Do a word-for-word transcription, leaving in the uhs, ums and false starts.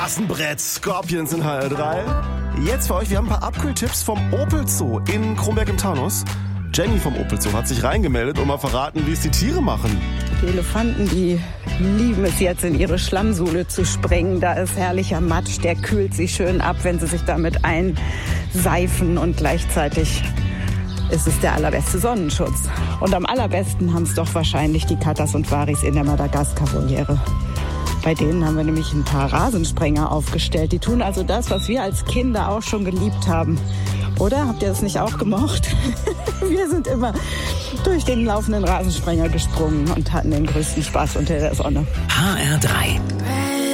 Assenbrett, Scorpions in H R drei. Jetzt für euch, wir haben ein paar Abkühltipps vom Opel Zoo in Kronberg im Taunus. Jenny vom Opel Zoo hat sich reingemeldet und mal verraten, wie es die Tiere machen. Die Elefanten, die lieben es jetzt, in ihre Schlammsuhle zu springen. Da ist herrlicher Matsch, der kühlt sich schön ab, wenn sie sich damit einseifen. Und gleichzeitig ist es der allerbeste Sonnenschutz. Und am allerbesten haben es doch wahrscheinlich die Katas und Waris in der Madagaskar-Voliere. Bei denen haben wir nämlich ein paar Rasensprenger aufgestellt. Die tun also das, was wir als Kinder auch schon geliebt haben. Oder? Habt ihr das nicht auch gemocht? Wir sind immer durch den laufenden Rasensprenger gesprungen und hatten den größten Spaß unter der Sonne. H R drei